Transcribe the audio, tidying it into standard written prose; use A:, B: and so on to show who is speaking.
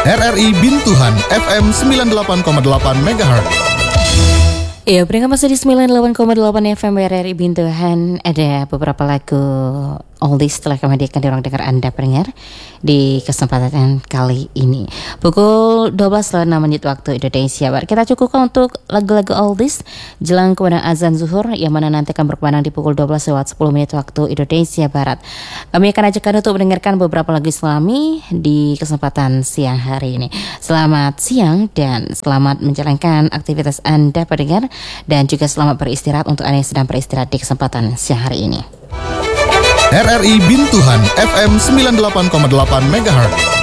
A: RRI Bintuhan FM 98,8 MHz.
B: Iya, peringkat masih di 98,8 FM RRI Bintuhan. Ada beberapa lagu oldies telah kami hadirkan di ruang dengar Anda pendengar di kesempatan kali ini. Pukul 12:06 waktu Indonesia Barat. Kita cukupkan untuk lagu-lagu oldies jelang kepada azan zuhur yang mana nanti akan berkumandang di pukul 12:10 waktu Indonesia Barat. Kami akan ajakkan untuk mendengarkan beberapa lagu Islami di kesempatan siang hari ini. Selamat siang dan selamat menjalankan aktivitas Anda pendengar, dan juga selamat beristirahat untuk Anda yang sedang beristirahat di kesempatan siang hari ini.
A: RRI Bintuhan FM 98,8 MHz.